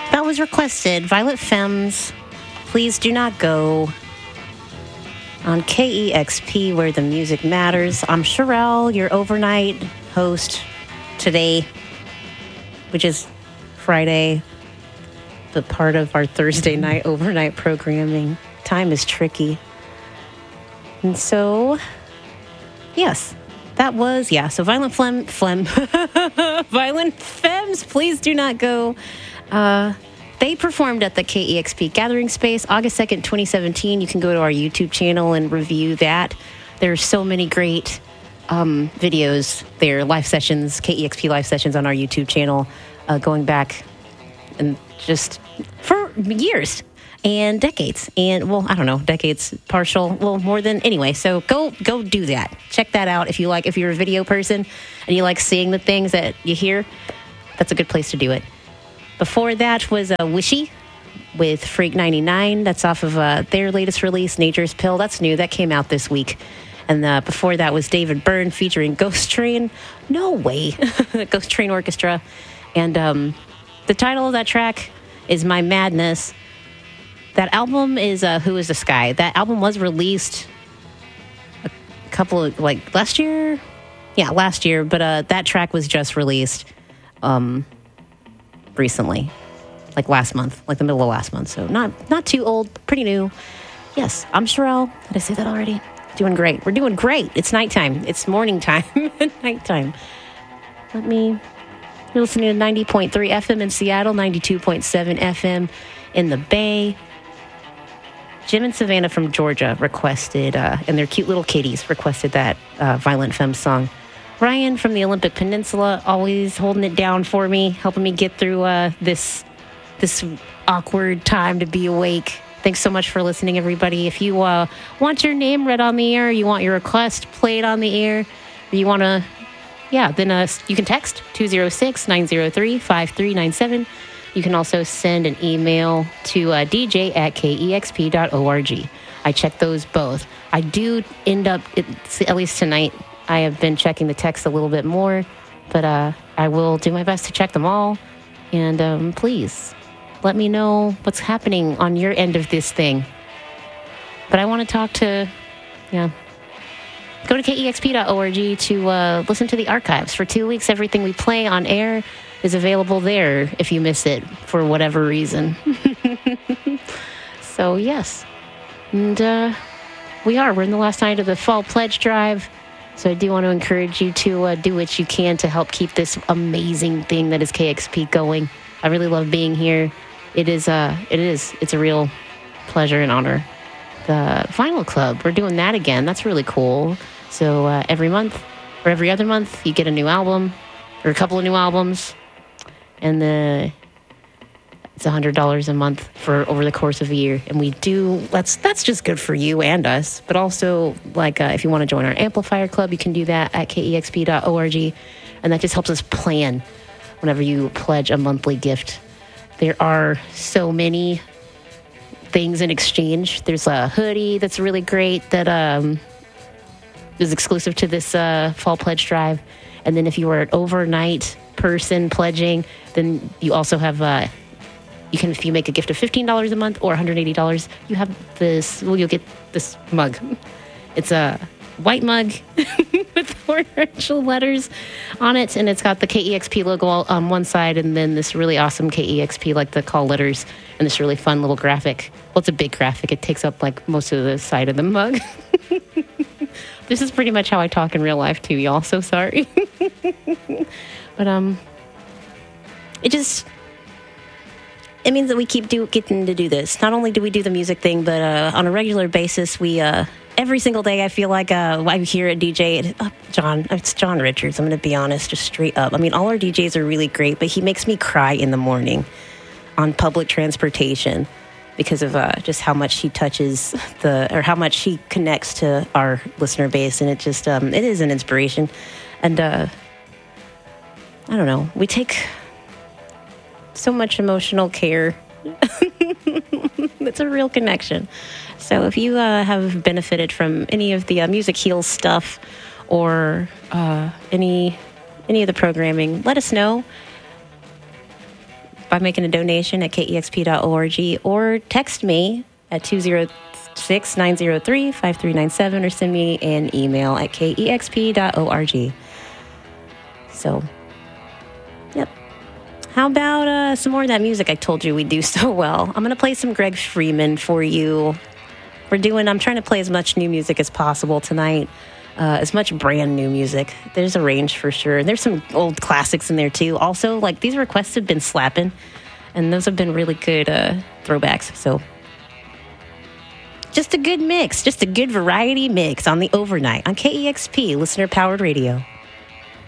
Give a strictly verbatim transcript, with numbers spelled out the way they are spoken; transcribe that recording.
That was requested. Violet Femmes, Please Do Not Go, on K E X P, where the music matters. I'm Sherelle, your overnight host today, which is Friday, but part of our Thursday night overnight programming. Time is tricky. And so, yes, that was, yeah, so Violent Phlegm, Phlegm, Violent Femmes, Please Do Not Go. Uh, they performed at the K E X P Gathering Space, August second, twenty seventeen. You can go to our YouTube channel and review that. There's so many great um, videos there, live sessions, K E X P live sessions on our YouTube channel, uh, going back and just for years. And decades, and well, I don't know, decades, partial, well, more than, anyway, so go go do that. Check that out if you like, if you're a video person and you like seeing the things that you hear, that's a good place to do it. Before that was uh, Wishy with Freak ninety-nine. That's off of uh, their latest release, Nature's Pill. That's new, that came out this week. And uh, before that was David Byrne featuring Ghost Train. No way. Ghost Train Orchestra. And um, the title of that track is My Madness. That album is uh, Who is the Sky? That album was released a couple of, like, last year? Yeah, last year. But uh, that track was just released um, recently, like last month, like the middle of last month. So not not too old, pretty new. Yes, I'm Sherelle. Did I say that already? Doing great. We're doing great. It's nighttime. It's morning time. Nighttime. Let me... You're listening to ninety point three F M in Seattle, ninety-two point seven F M in the Bay. Jim and Savannah from Georgia requested, uh, and their cute little kitties requested that uh, Violent Femmes song. Ryan from the Olympic Peninsula, always holding it down for me, helping me get through uh, this this awkward time to be awake. Thanks so much for listening, everybody. If you uh, want your name read on the air, you want your request played on the air, you want to, yeah, then uh, you can text two oh six, nine oh three, five three nine seven. You can also send an email to uh, d j at k e x p dot org. I check those both. I do end up, at least tonight, I have been checking the text a little bit more, but uh, I will do my best to check them all. And um, please, let me know what's happening on your end of this thing. But I want to talk to, yeah, go to k e x p dot org to uh, listen to the archives. For two weeks, everything we play on air is available there if you miss it for whatever reason. So, yes. And uh, we are. We're in the last night of the Fall Pledge Drive. So I do want to encourage you to uh, do what you can to help keep this amazing thing that is K X P going. I really love being here. It is, uh, it is, it's a real pleasure and honor. The Vinyl Club, we're doing that again. That's really cool. So uh, every month or every other month, you get a new album or a couple of new albums. And the it's one hundred dollars a month for over the course of a year. And we do, that's that's just good for you and us. But also, like, uh, if you want to join our Amplifier Club, you can do that at k e x p dot org. And that just helps us plan whenever you pledge a monthly gift. There are so many things in exchange. There's a hoodie that's really great that um, is exclusive to this uh, Fall Pledge Drive. And then if you are an overnight person pledging, then you also have, uh, you can, if you make a gift of fifteen dollars a month or one hundred eighty dollars, you have this, well, you'll get this mug. It's a white mug with four actual letters on it, and it's got the K E X P logo on one side, and then this really awesome K E X P, like the call letters, and this really fun little graphic. Well, it's a big graphic. It takes up, like, most of the side of the mug. This is pretty much how I talk in real life, too, y'all, so sorry. But, um, it just, it means that we keep do, getting to do this. Not only do we do the music thing, but uh, on a regular basis, we, uh, every single day, I feel like uh, I'm here at D J. It, uh, John, it's John Richards. I'm going to be honest, just straight up. I mean, all our D Js are really great, but he makes me cry in the morning on public transportation because of uh, just how much he touches the, or how much he connects to our listener base. And it just, um, it is an inspiration. And uh, I don't know, we take so much emotional care. It's a real connection. So if you uh, have benefited from any of the uh, Music Heals stuff or uh, any any of the programming, let us know. by making a donation at K E X P dot org or text me at two zero six, nine zero three, five three nine seven or send me an email at K E X P dot org. So, yep. How about uh, some more of that music I told you we do so well? I'm going to play some Greg Freeman for you. We're doing, I'm trying to play as much new music as possible tonight, uh, as much brand new music. There's a range for sure. There's some old classics in there too. Also, like these requests have been slapping, and those have been really good uh, throwbacks. So, just a good mix, just a good variety mix on the overnight on K E X P, listener-powered radio.